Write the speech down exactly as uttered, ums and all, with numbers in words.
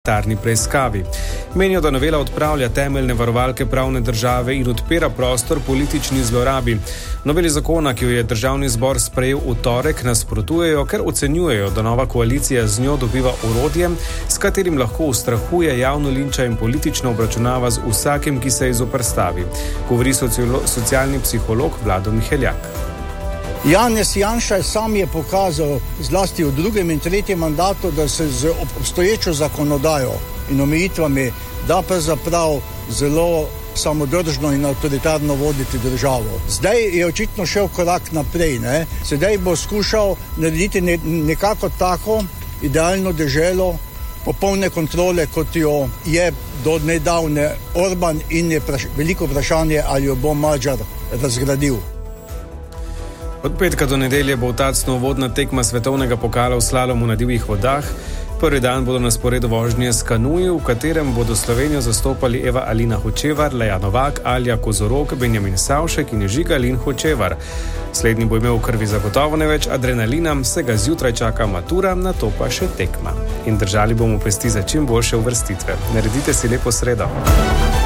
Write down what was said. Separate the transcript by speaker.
Speaker 1: parlamentarni preiskavi. Menijo, da novela odpravlja temeljne varovalke pravne države in odpira prostor politični zlorabi. Noveli zakona, ki jo je državni zbor sprejel v torek, nasprotujejo, ker ocenjujejo, da nova koalicija z njo dobiva orodje, s katerim lahko ustrahuje, javno linča in politično obračunava z vsakim, ki se zoperstavi. Govori sociolo- socialni psiholog Vlado Miheljak.
Speaker 2: Janez Janša sam je pokazal, zlasti v drugem in tretjem mandatu, da se z obstoječo zakonodajo in omejitvami da pravzaprav zelo samodržno in avtoritarno voditi državo. Zdaj je očitno šel korak naprej, ne? Sedaj bo skušal narediti ne, nekako tako idealno deželo, popolne kontrole, kot jo je do nedavne Orban, in je praš, veliko vprašanje, ali jo bo Madžar razgradil.
Speaker 1: Od petka do nedelje bo v Tacnu uvodna tekma svetovnega pokala v slalomu na divjih vodah. Prvi dan bodo na sporedu vožnje s kanuji, v katerem bodo Slovenijo zastopali Eva Alina Hočevar, Leja Novak, Alja Kozorog, Benjamin Savšek in Žiga Lin Hočevar. Slednji bo imel v krvi zagotovo največ adrenalina, vsega zjutraj čaka matura, nato pa še tekma. In držali bomo pesti za čim boljše uvrstitve. Naredite si lepo sredo.